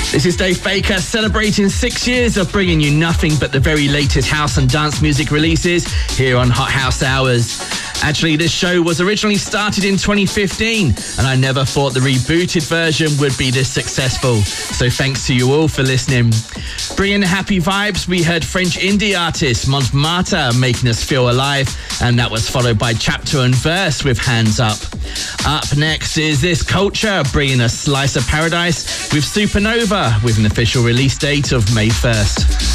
This is Dave Baker celebrating 6 years of bringing you nothing but the very latest house and dance music releases here on Hot House Hours. Actually, this show was originally started in 2015 and I never thought the rebooted version would be this successful. So thanks to you all for listening. Bringing happy vibes, we heard French indie artist Montmartre making us feel alive, and that was followed by Chapter and Verse with Hands Up. Up next is This Culture bringing us Slice of Paradise with Supernova with an official release date of May 1st.